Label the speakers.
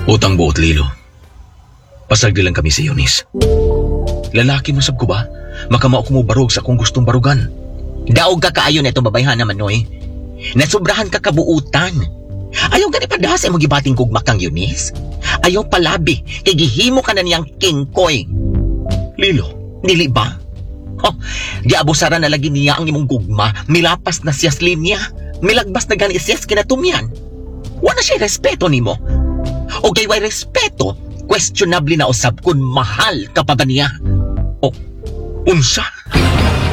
Speaker 1: Utang buot, Lilo. Pasagdi lang kami si Eunice. Lalaki mo sab ko ba? Makamao ko mo barog sa akong gustong barugan.
Speaker 2: Daog ka kaayo na itong babayhan naman, Noy. Nasubrahan ka kabuutan. Ayaw gani pa sa imong gibating gugma kang Eunice. Ayaw palabi, kay gihimo ka na niyang kingkoy.
Speaker 1: Lilo,
Speaker 2: Dili ba? Oh, giabusaran na lagi niya ang imong gugma, milapas na siyas linya, milagbas na gani siyas kinatumyan. Wala siya respeto nimo. O kay way respeto, questionable na usab kung mahal ka pa ba niya.
Speaker 1: unsa?